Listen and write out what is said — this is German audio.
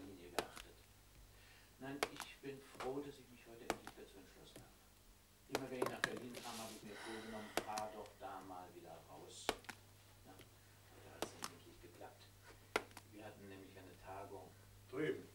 Linie geachtet. Nein, ich bin froh, dass ich mich heute endlich dazu entschlossen habe. Immer wenn ich nach Berlin kam, habe ich mir vorgenommen, fahr doch da mal wieder raus. Ja, heute hat es endlich geklappt. Wir hatten nämlich eine Tagung. Drüben.